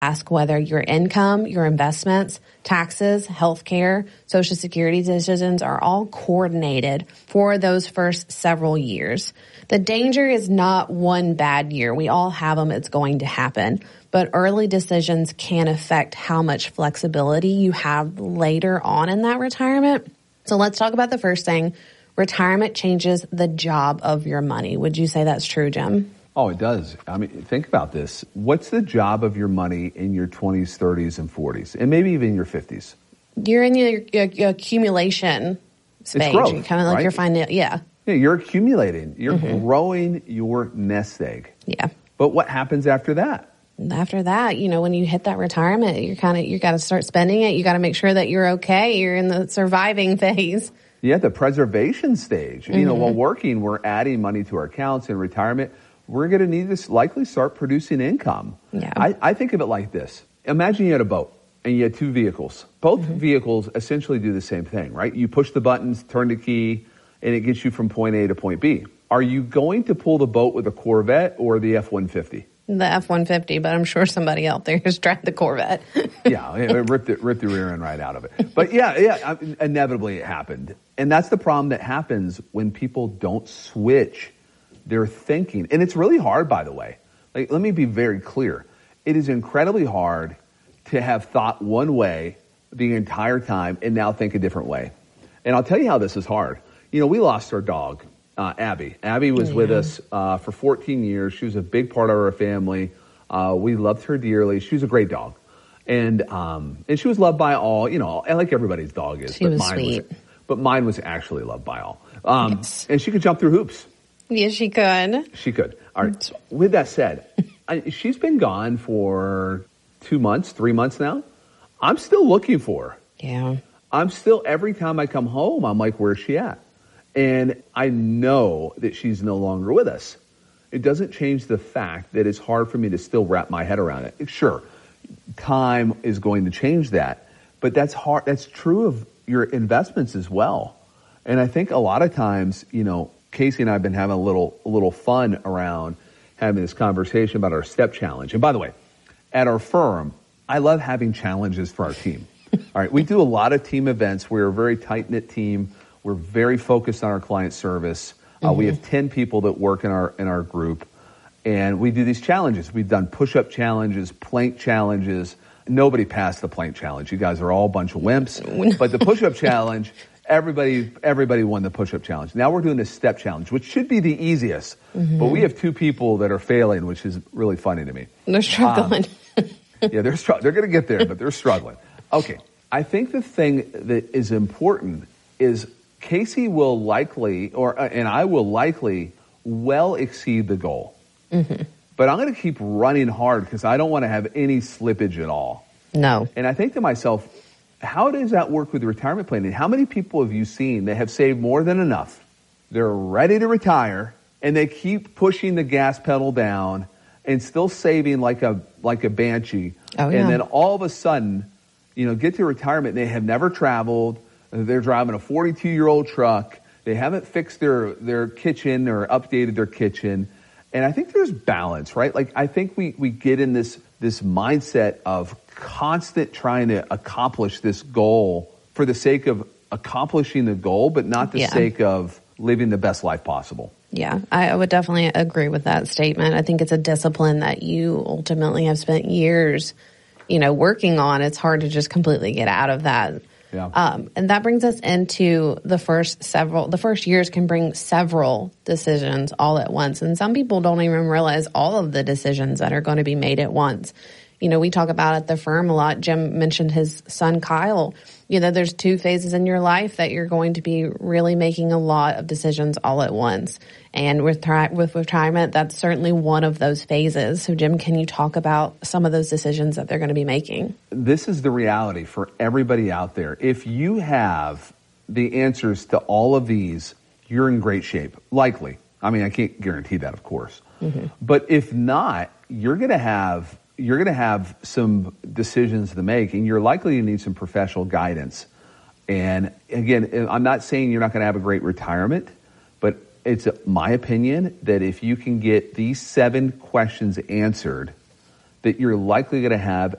Ask whether your income, your investments, taxes, healthcare, Social Security decisions are all coordinated for those first several years. The danger is not one bad year. We all have them. It's going to happen. But early decisions can affect how much flexibility you have later on in that retirement. So let's talk about the first thing. Retirement changes the job of your money. Would you say that's true, Jim? Oh, it does. I mean, think about this. What's the job of your money in your 20s, 30s, and 40s, and maybe even your 50s? You're in your accumulation stage. It's growth, You're kind of like right? you're finding it. Yeah. Yeah, you're accumulating. You're growing your nest egg. Yeah. But what happens after that? After that, when you hit that retirement, you got to start spending it. You got to make sure that you're okay. You're in the surviving phase. Yeah, the preservation stage. While working, we're adding money to our accounts. In retirement, we're going to need to likely start producing income. Yeah. I think of it like this. Imagine you had a boat and you had two vehicles. Both vehicles essentially do the same thing, right? You push the buttons, turn the key, and it gets you from point A to point B. Are you going to pull the boat with a Corvette or the F-150? The F-150, but I'm sure somebody out there has tried the Corvette. Yeah, it ripped the rear end right out of it. But yeah, inevitably it happened. And that's the problem that happens when people don't switch their thinking. And it's really hard, by the way. Let me be very clear. It is incredibly hard to have thought one way the entire time and now think a different way. And I'll tell you how this is hard. We lost our dog, Abby. Abby was with us for 14 years. She was a big part of our family. We loved her dearly. She was a great dog. And she was loved by all, like everybody's dog is. She was sweet. But mine was actually loved by all. Yes. And she could jump through hoops. Yes, she could. She could. All right. So with that said, she's been gone for 2 months, 3 months now. I'm still looking for her. Yeah. Every time I come home, I'm like, where's she at? And I know that she's no longer with us. It doesn't change the fact that it's hard for me to still wrap my head around it. Sure, time is going to change that, but that's hard. That's true of your investments as well. And I think a lot of times, Casey and I have been having a little fun around having this conversation about our step challenge. And by the way, at our firm, I love having challenges for our team. All right, we do a lot of team events. We're a very tight-knit team. We're very focused on our client service. We have 10 people that work in our group, and we do these challenges. We've done push-up challenges, plank challenges. Nobody passed the plank challenge. You guys are all a bunch of wimps. But the push-up challenge, everybody won the push-up challenge. Now we're doing the step challenge, which should be the easiest. But we have 2 people that are failing, which is really funny to me. They're struggling. Yeah, they're going to get there, but they're struggling. Okay, I think the thing that is important is Casey will likely, and I will likely well exceed the goal. But I'm going to keep running hard because I don't want to have any slippage at all. No. And I think to myself, how does that work with retirement planning? How many people have you seen that have saved more than enough? They're ready to retire, and they keep pushing the gas pedal down and still saving like a banshee. Oh, yeah. And then all of a sudden, get to retirement, and they have never traveled. They're driving a 42-year-old truck. They haven't fixed their kitchen or updated their kitchen. And I think there's balance, right? I think we get in this mindset of constant trying to accomplish this goal for the sake of accomplishing the goal, but not the sake of living the best life possible. Yeah, I would definitely agree with that statement. I think it's a discipline that you ultimately have spent years, working on. It's hard to just completely get out of that. Yeah. And that brings us into the first years can bring several decisions all at once. And some people don't even realize all of the decisions that are going to be made at once. We talk about at the firm a lot. Jim mentioned his son, Kyle. There's 2 phases in your life that you're going to be really making a lot of decisions all at once. And with retirement, that's certainly one of those phases. So, Jim, can you talk about some of those decisions that they're going to be making? This is the reality for everybody out there. If you have the answers to all of these, you're in great shape. Likely. I mean, I can't guarantee that, of course. But if not, you're going to have some decisions to make, and you're likely to need some professional guidance. And again, I'm not saying you're not going to have a great retirement, but it's my opinion that if you can get these 7 questions answered, that you're likely going to have